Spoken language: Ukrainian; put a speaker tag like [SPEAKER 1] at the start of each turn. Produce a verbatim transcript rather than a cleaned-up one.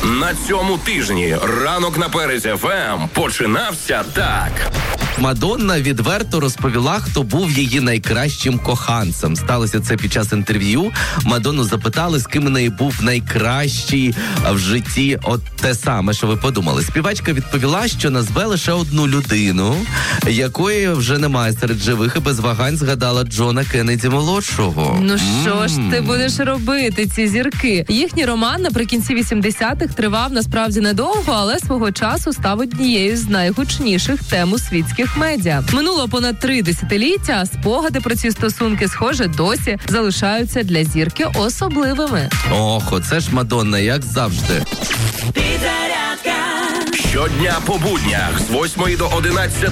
[SPEAKER 1] На цьому тижні ранок на Перезі еф ем починався так.
[SPEAKER 2] Мадонна відверто розповіла, хто був її найкращим коханцем. Сталося це під час інтерв'ю. Мадонну запитали, з ким у неї був найкращий в житті. От те саме, що ви подумали. Співачка відповіла, що назве лише одну людину, якої вже немає серед живих, і без вагань згадала Джона Кеннеді-молодшого.
[SPEAKER 3] Ну що ж ти будеш робити, ці зірки? Їхній роман наприкінці вісімдесятих тривав насправді недовго, але свого часу став однією з найгучніших тем у світських медіа. Минуло понад три десятиліття, а спогади про ці стосунки, схоже, досі залишаються для зірки особливими.
[SPEAKER 2] Ох, оце ж Мадонна, як завжди.
[SPEAKER 1] Щодня по буднях з восьмої до одинадцятої